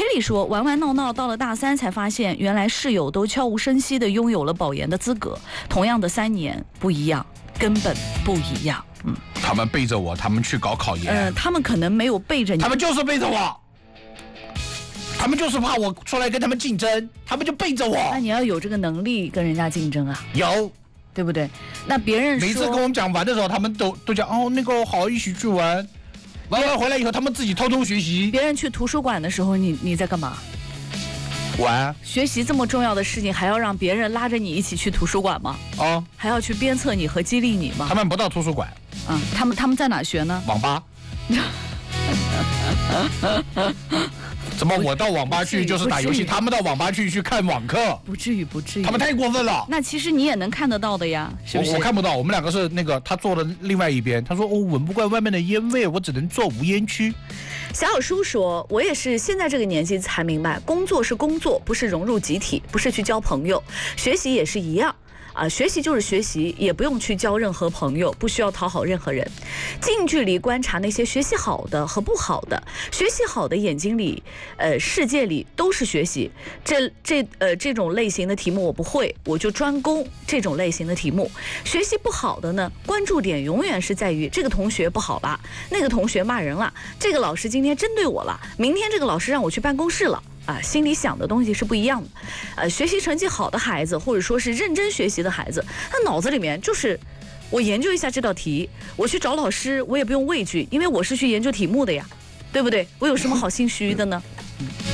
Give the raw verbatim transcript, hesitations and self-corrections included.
里说，玩玩闹闹到了大三才发现，原来室友都悄无声息地拥有了保研的资格。同样的三年，不一样，根本不一样。嗯， 他们背着我，他们去搞考研。 呃，他们可能没有背着你， 他们就是背着我。他们就是怕我出来跟他们竞争，他们就背着我。 那你要有这个能力跟人家竞争啊， 有， 对不对？那别人说每次跟我们讲玩的时候，他们都都讲哦，那个好，一起去玩。玩完回来以后，他们自己偷偷学习。 别人去图书馆的时候，你你在干嘛？ 玩。 学习这么重要的事情，还要让别人拉着你一起去图书馆吗？ 哦， 还要去鞭策你和激励你吗？ 他们不到图书馆。 嗯，他们他们在哪学呢？ 网吧。怎么我到网吧去就是打游戏，他们到网吧去去看网课？ 不至于，不至于。 他们太过分了。 那其实你也能看得到的呀，是不是？ 我, 我看不到，我们两个是那个他坐的另外一边。他说：“哦，闻不惯外面的烟味，我只能坐无烟区。” 小小叔说：“我也是现在这个年纪才明白，工作是工作，不是融入集体，不是去交朋友。学习也是一样。”啊，学习就是学习，也不用去交任何朋友，不需要讨好任何人。近距离观察那些学习好的和不好的，学习好的眼睛里，呃，世界里都是学习。这这呃这种类型的题目我不会，我就专攻这种类型的题目。学习不好的呢，关注点永远是在于这个同学不好了，那个同学骂人了，这个老师今天针对我了，明天这个老师让我去办公室了。啊，心里想的东西是不一样的。呃，学习成绩好的孩子，或者说是认真学习的孩子，他脑子里面就是我研究一下这道题，我去找老师，我也不用畏惧，因为我是去研究题目的呀，对不对？我有什么好心虚的呢？嗯